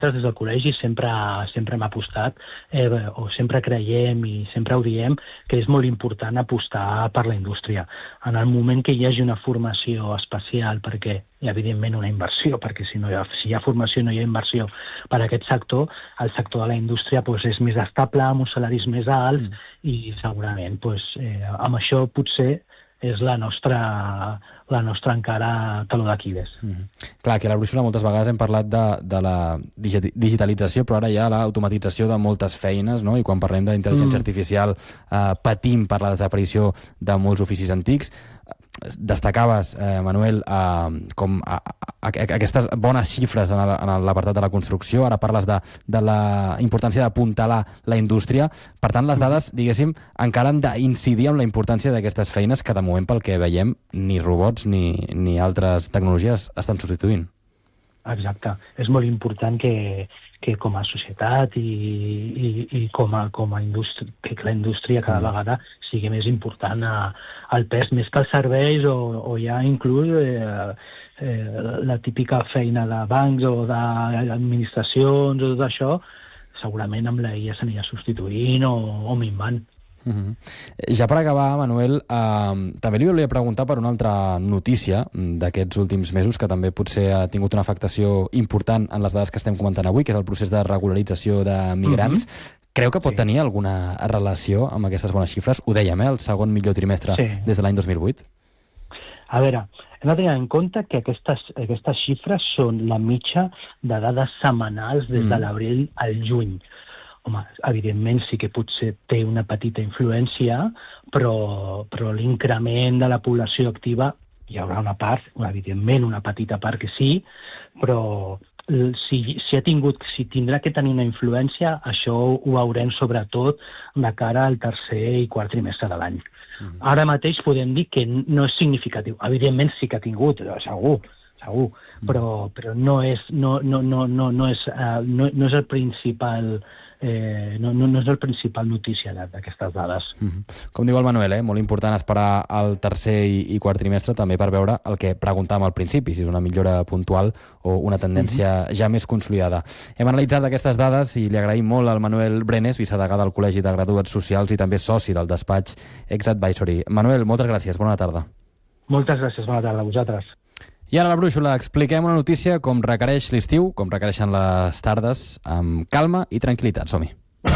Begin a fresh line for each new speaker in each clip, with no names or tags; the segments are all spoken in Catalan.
des del col·legi sempre hem apostat, o sempre creiem i sempre ho diem, que és molt important apostar per la indústria. En el moment que hi hagi una formació especial, perquè hi ha evidentment una inversió, perquè si hi ha formació no hi ha inversió per a aquest sector, el sector de la indústria és més estable, amb uns salaris més alts, i segurament amb això potser és la nostra encara taló d'Aquil·les.
Clar, que a la brúixola moltes vegades hem parlat de la digitalització, però ara hi ha l'automatització de moltes feines, no? I quan parlem d'intel·ligència artificial patim per la desaparició de molts oficis antics. Destacaves, Manuel, com aquestes bones xifres en l'apartat de la construcció. Ara parles de la importància d'apuntalar la indústria. Per tant, les dades, diguéssim, encara han d'incidir en la importància d'aquestes feines que, de moment, pel que veiem, ni robots ni altres tecnologies estan substituint.
Exacte. És molt important que com a societat i com a indústria, que la indústria cada vegada sigui més important al pes, més que els serveis o ja inclús la típica feina de bancs o d'administracions o tot això, segurament amb la IA s'anirà substituint o minvant.
Ja per acabar, Manuel, també li volia preguntar per una altra notícia d'aquests últims mesos que també potser ha tingut una afectació important en les dades que estem comentant avui, que és el procés de regularització de migrants. Creu que pot tenir alguna relació amb aquestes bones xifres? Ho dèiem, el segon millor trimestre des de l'any 2008.
A veure, hem de tenir en compte que aquestes xifres són la mitja de dades setmanals des de l'abril al juny. Home, evidentment sí que potser té una petita influència, però l'increment de la població activa hi haurà una part, evidentment una petita part que sí, però si tindrà que tenir una influència, això ho veurem sobretot de cara al tercer i quart trimestre de l'any. Ara mateix podem dir que no és significatiu. Evidentment sí que ha tingut, segur, però no és el principal no és el principal notícia d'aquestes dades.
Com diu el Manuel, molt important esperar el tercer i quart trimestre també per veure el que preguntàvem al principi, si és una millora puntual o una tendència ja més consolidada. Hem analitzat aquestes dades i li agraïm molt al Manuel Brenes, vicedegà del Col·legi de Graduats Socials i també soci del despatx Ex-Advisory. Manuel, moltes gràcies, bona tarda.
Moltes gràcies, bona tarda a vosaltres.
I ara a la brúixola expliquem una notícia com requereix l'estiu, com requereixen les tardes, amb calma i tranquil·litat. Som-hi.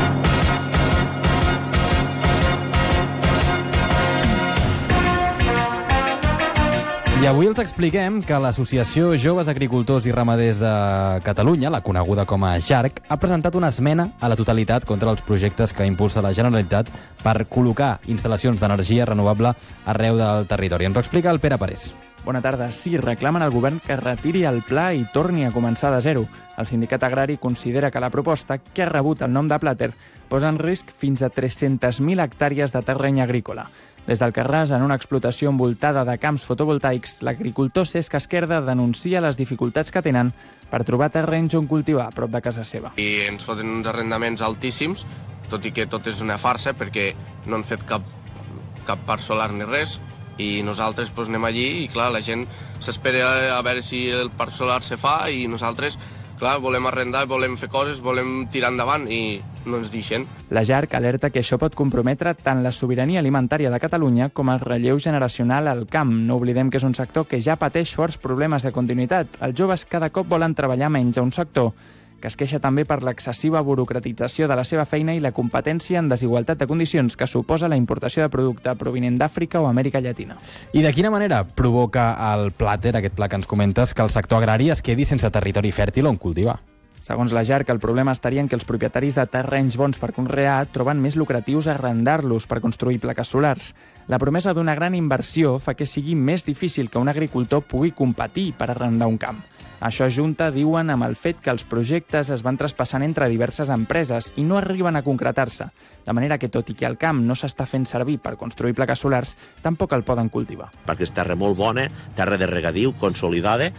I avui els expliquem que l'Associació Joves Agricultors i Ramaders de Catalunya, la coneguda com a JARC, ha presentat una esmena a la totalitat contra els projectes que impulsa la Generalitat per col·locar instal·lacions d'energia renovable arreu del territori. Ens ho explica el Pere Parés.
Bona tarda. Sí, reclamen al govern que retiri el pla i torni a començar de zero. El sindicat agrari considera que la proposta, que ha rebut el nom de Plater, posa en risc fins a 300.000 hectàrees de terreny agrícola. Des del Carràs, en una explotació envoltada de camps fotovoltaics, l'agricultor Cesc Esquerda denuncia les dificultats que tenen per trobar terrenys on cultivar a prop de casa seva.
I ens foten uns arrendaments altíssims, tot i que tot és una farsa perquè no han fet cap parc solar ni res, i nosaltres anem allí i clar, la gent s'espera a veure si el parc solar se fa i nosaltres clar, volem arrendar, volem fer coses, volem tirar endavant i no ens deixen.
La JARC alerta que això pot comprometre tant la sobirania alimentària de Catalunya com el relleu generacional al camp. No oblidem que és un sector que ja pateix forts problemes de continuïtat. Els joves cada cop volen treballar menys a un sector que es queixa també per l'excessiva burocratització de la seva feina i la competència en desigualtat de condicions que suposa la importació de producte provinent d'Àfrica o Amèrica Llatina.
I de quina manera provoca el Plater, aquest pla que ens comentes, que el sector agrari es quedi sense territori fèrtil on cultivar?
Segons la JARC, el problema estaria en que els propietaris de terrenys bons per conrear troben més lucratius arrendar-los per construir plaques solars. La promesa d'una gran inversió fa que sigui més difícil que un agricultor pugui competir per arrendar un camp. Això junta, diuen, amb el fet que els projectes es van traspassant entre diverses empreses i no arriben a concretar-se, de manera que, tot i que el camp no s'està fent servir per construir plaques solars, tampoc el poden cultivar.
Perquè és terra molt bona, terra de regadiu, consolidada,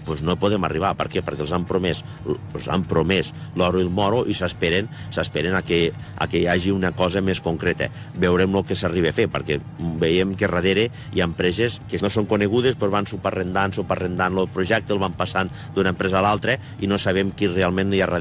pues no podem arribar. Per què? Perquè els han promès l'oro i el moro i s'esperen a que hi hagi una cosa més concreta. Veurem el que s'arriba a fer, perquè veiem que darrere hi ha empreses que no són conegudes, però van subarrendant el projecte, el van passant d'una empresa a l'altra i no sabem qui realment hi ha darrere.